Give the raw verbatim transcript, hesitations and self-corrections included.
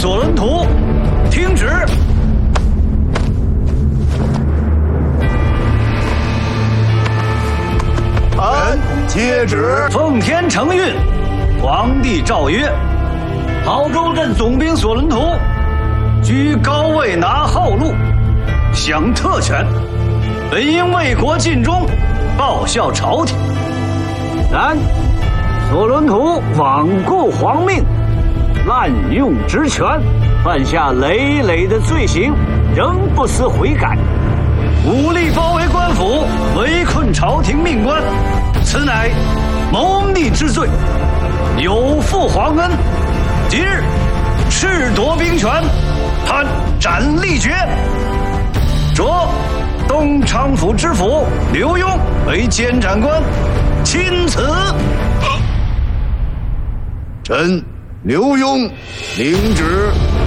索伦图，听旨。 臣接旨。 奉天承运，皇帝诏曰：郝州镇总兵索伦图居高位拿号禄，享特权，本应为国尽忠，报效朝廷。然索伦图罔顾皇命，滥用职权，犯下累累的罪行，仍不思悔改，武力包围官府，围困朝廷命官，此乃谋逆之罪，有负皇恩。今日赤夺兵权，判斩立决，着东昌府知府刘墉为监斩官，钦此。 臣刘墉领旨。